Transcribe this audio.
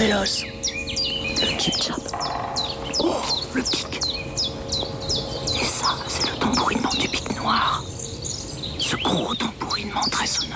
véloce. Le tchip-tchap. Oh, le pic. Et ça, c'est le tambourinement du pic noir. Ce gros